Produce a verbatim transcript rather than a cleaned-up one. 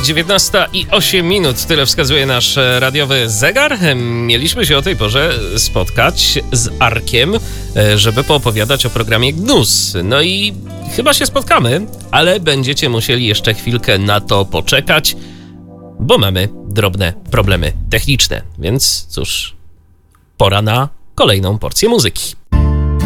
dziewiętnasta i osiem minut, tyle wskazuje nasz radiowy zegar. Mieliśmy się o tej porze spotkać z Arkiem, żeby poopowiadać o programie Gnus. No i chyba się spotkamy, ale będziecie musieli jeszcze chwilkę na to poczekać, bo mamy drobne problemy techniczne. Więc cóż, pora na kolejną porcję muzyki.